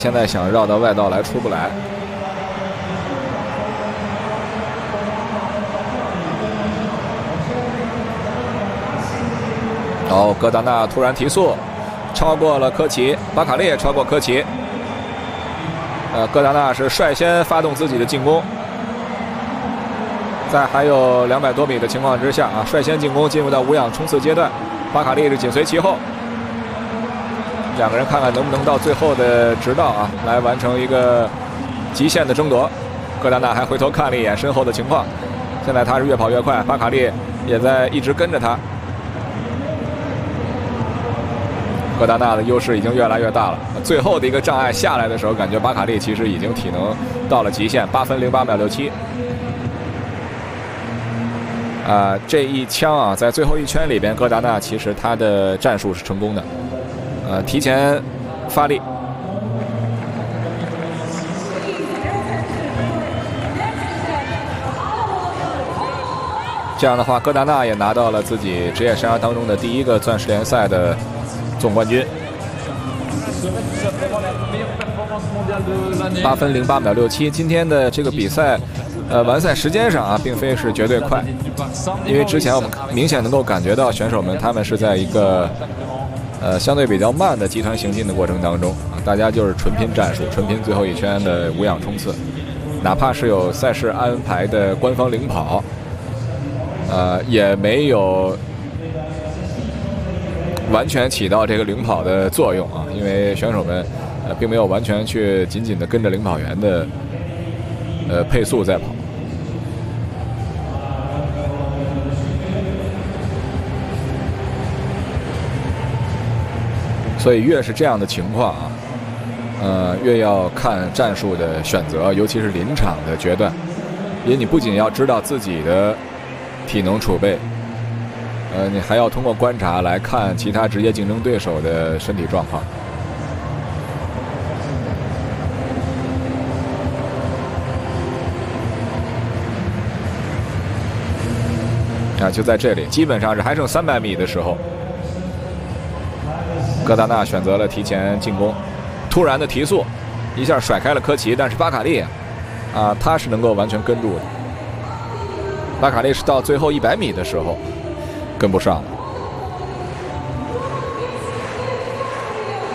现在想绕到外道来出不来。哦，戈达纳突然提速，超过了科奇，巴卡利也超过科奇。戈达纳是率先发动自己的进攻，在还有200多米的情况之下啊，率先进攻，进入到无氧冲刺阶段。巴卡利是紧随其后，两个人看看能不能到最后的直道啊，来完成一个极限的争夺。戈达纳还回头看了一眼身后的情况，现在他是越跑越快，巴卡利也在一直跟着他。戈达纳的优势已经越来越大了，最后的一个障碍下来的时候，感觉巴卡利其实已经体能到了极限，8分08秒67。这一枪啊，在最后一圈里边，戈达纳其实他的战术是成功的，提前发力。这样的话，戈达纳也拿到了自己职业生涯当中的第一个钻石联赛的总冠军。8分08秒67。今天的这个比赛，完赛时间上啊，并非是绝对快，因为之前我们明显能够感觉到选手们他们是在一个相对比较慢的集团行进的过程当中啊，大家就是纯拼战术，纯拼最后一圈的无氧冲刺，哪怕是有赛事安排的官方领跑，也没有完全起到这个领跑的作用啊，因为选手们并没有完全去紧紧的跟着领跑员的配速在跑。所以越是这样的情况啊，越要看战术的选择，尤其是临场的决断，因为你不仅要知道自己的体能储备，你还要通过观察来看其他直接竞争对手的身体状况。就在这里，基本上是还剩300米的时候，戈达纳选择了提前进攻，突然的提速，一下甩开了科奇，但是巴卡利他是能够完全跟住的。巴卡利是到最后100米的时候跟不上了。